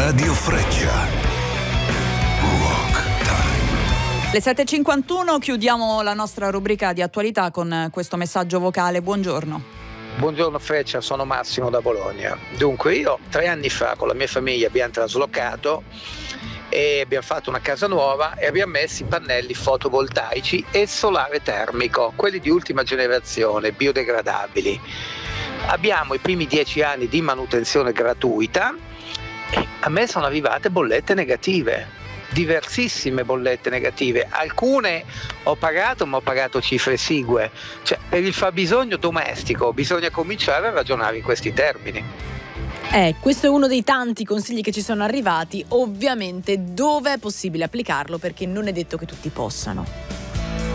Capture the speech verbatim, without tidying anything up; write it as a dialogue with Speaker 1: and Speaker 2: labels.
Speaker 1: Radio Freccia. Rock Time.
Speaker 2: Le sette e cinquantuno, chiudiamo la nostra rubrica di attualità con questo messaggio vocale. Buongiorno.
Speaker 3: Buongiorno Freccia, sono Massimo da Bologna. Dunque, io tre anni fa con la mia famiglia abbiamo traslocato e abbiamo fatto una casa nuova e abbiamo messo i pannelli fotovoltaici e solare termico, quelli di ultima generazione, biodegradabili. Abbiamo i primi dieci anni di manutenzione gratuita e a me sono arrivate bollette negative, diversissime bollette negative. Alcune ho pagato, ma ho pagato cifre esigue. Cioè, per il fabbisogno domestico bisogna cominciare a ragionare in questi termini.
Speaker 4: Eh, questo è uno dei tanti consigli che ci sono arrivati. Ovviamente dove è possibile applicarlo, perché non è detto che tutti possano.